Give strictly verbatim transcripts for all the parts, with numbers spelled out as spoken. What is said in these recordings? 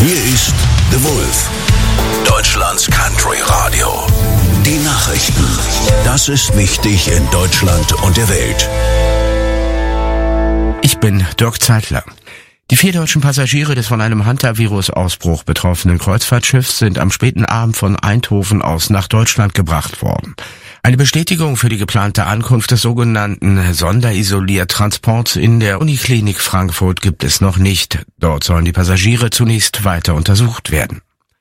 Hier ist The Wolf, Deutschlands Country Radio. Die Nachrichten. Das ist wichtig in Deutschland und der Welt. Ich bin Dirk Zeitler. Die vier deutschen Passagiere des von einem Hantavirus-Ausbruch betroffenen Kreuzfahrtschiffs sind am späten Abend von Eindhoven aus nach Deutschland gebracht worden. Eine Bestätigung für die geplante Ankunft des sogenannten Sonderisoliertransports in der Uniklinik Frankfurt gibt es noch nicht. Dort sollen die Passagiere zunächst weiter untersucht werden.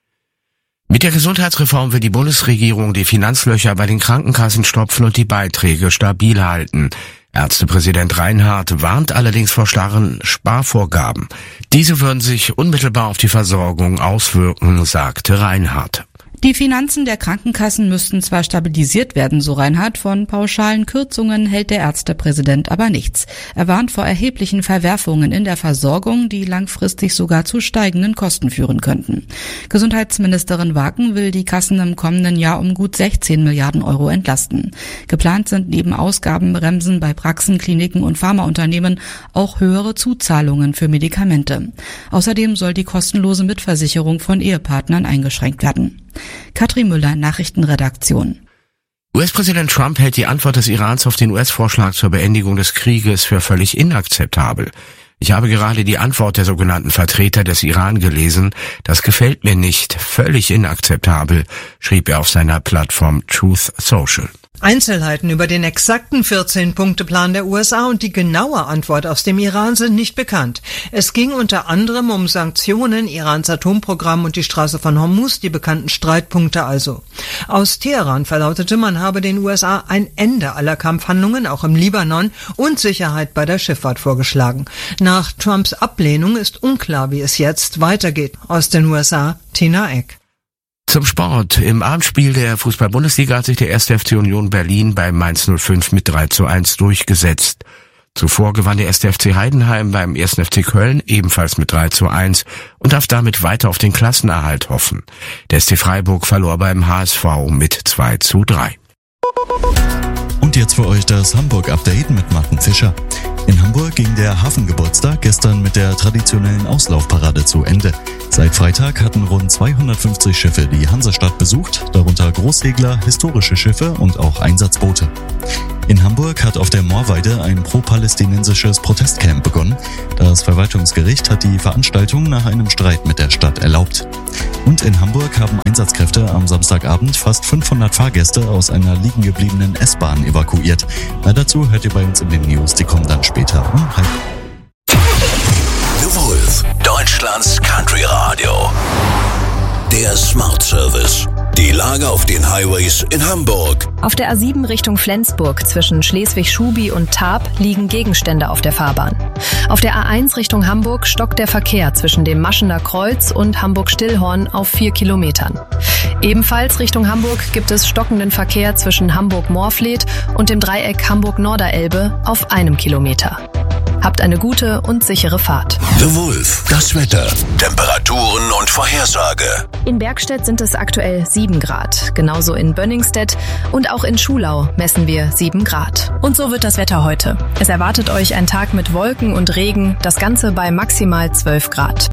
Mit der Gesundheitsreform will die Bundesregierung die Finanzlöcher bei den Krankenkassen stopfen und die Beiträge stabil halten. Ärztepräsident Reinhardt warnt allerdings vor starren Sparvorgaben. Diese würden sich unmittelbar auf die Versorgung auswirken, sagte Reinhardt. Die Finanzen der Krankenkassen müssten zwar stabilisiert werden, so Reinhardt, von pauschalen Kürzungen hält der Ärztepräsident aber nichts. Er warnt vor erheblichen Verwerfungen in der Versorgung, die langfristig sogar zu steigenden Kosten führen könnten. Gesundheitsministerin Waken will die Kassen im kommenden Jahr um gut sechzehn Milliarden Euro entlasten. Geplant sind neben Ausgabenbremsen bei Praxen, Kliniken und Pharmaunternehmen auch höhere Zuzahlungen für Medikamente. Außerdem soll die kostenlose Mitversicherung von Ehepartnern eingeschränkt werden. Katrin Müller, Nachrichtenredaktion. U S-Präsident Trump hält die Antwort des Irans auf den U S-Vorschlag zur Beendigung des Krieges für völlig inakzeptabel. Ich habe gerade die Antwort der sogenannten Vertreter des Iran gelesen. Das gefällt mir nicht. Völlig inakzeptabel, schrieb er auf seiner Plattform Truth Social. Einzelheiten über den exakten vierzehn-Punkte-Plan der U S A und die genaue Antwort aus dem Iran sind nicht bekannt. Es ging unter anderem um Sanktionen, Irans Atomprogramm und die Straße von Hormuz, die bekannten Streitpunkte also. Aus Teheran verlautete, man habe den U S A ein Ende aller Kampfhandlungen, auch im Libanon, und Sicherheit bei der Schifffahrt vorgeschlagen. Nach Trumps Ablehnung ist unklar, wie es jetzt weitergeht. Aus den U S A, Tina Eck. Zum Sport. Im Abendspiel der Fußball-Bundesliga hat sich der erste F C Union Berlin bei Mainz null fünf mit drei zu eins durchgesetzt. Zuvor gewann der erste F C Heidenheim beim ersten F C Köln ebenfalls mit drei zu eins und darf damit weiter auf den Klassenerhalt hoffen. Der S C Freiburg verlor beim H S V mit zwei zu drei. Und jetzt für euch das Hamburg-Update mit Martin Fischer. In Hamburg ging der Hafengeburtstag gestern mit der traditionellen Auslaufparade zu Ende. Seit Freitag hatten rund zweihundertfünfzig Schiffe die Hansestadt besucht, darunter Großsegler, historische Schiffe und auch Einsatzboote. In Hamburg hat auf der Moorweide ein pro-palästinensisches Protestcamp begonnen. Das Verwaltungsgericht hat die Veranstaltung nach einem Streit mit der Stadt erlaubt. Und in Hamburg haben Einsatzkräfte am Samstagabend fast fünfhundert Fahrgäste aus einer liegen gebliebenen S-Bahn evakuiert. Na, dazu hört ihr bei uns in den News, die kommen dann später um halb. The Wolf, Deutschlands Country Radio. Der Smart Service. Die Lage auf den Highways in Hamburg. Auf der A sieben Richtung Flensburg zwischen Schleswig-Schubi und Tarp liegen Gegenstände auf der Fahrbahn. Auf der A eins Richtung Hamburg stockt der Verkehr zwischen dem Maschener Kreuz und Hamburg-Stillhorn auf vier Kilometern. Ebenfalls Richtung Hamburg gibt es stockenden Verkehr zwischen Hamburg-Morfleet und dem Dreieck Hamburg-Norderelbe auf einem Kilometer. Habt eine gute und sichere Fahrt. The Wolf, das Wetter, Temperaturen und Vorhersage. In Bergstedt sind es aktuell sieben Grad. Genauso in Bönningstedt und auch in Schulau messen wir sieben Grad. Und so wird das Wetter heute. Es erwartet euch ein Tag mit Wolken und Regen, das Ganze bei maximal zwölf Grad.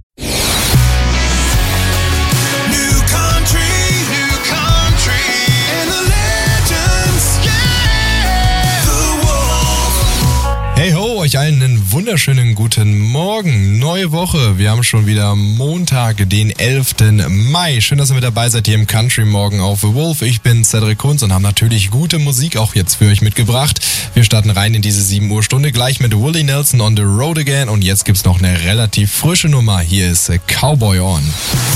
Hey ho, euch allen einen wunderschönen guten Morgen. Neue Woche. Wir haben schon wieder Montag, den elften Mai. Schön, dass ihr mit dabei seid hier im Country Morgen auf The Wolf. Ich bin Cedric Kunz und haben natürlich gute Musik auch jetzt für euch mitgebracht. Wir starten rein in diese sieben Uhr Stunde gleich mit Willie Nelson on the Road Again. Und jetzt gibt's noch eine relativ frische Nummer. Hier ist Cowboy On.